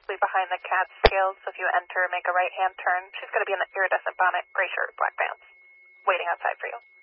directly behind the Catskills. So if you enter, make a right-hand turn. She's going to be in the iridescent bonnet, gray shirt, black pants, waiting outside for you.